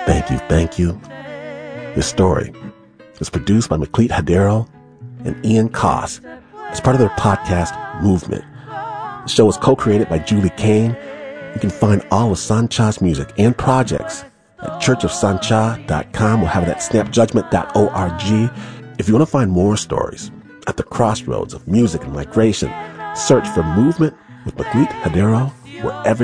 Thank you. This story is produced by Macleet Hadero and Ian Koss as part of their podcast, Movement. The show was co-created by Julie Kane. You can find all of Sancha's music and projects at churchofsancha.com. We'll have it at snapjudgment.org. If you want to find more stories at the crossroads of music and migration, search for Movement with Macleet Hadero wherever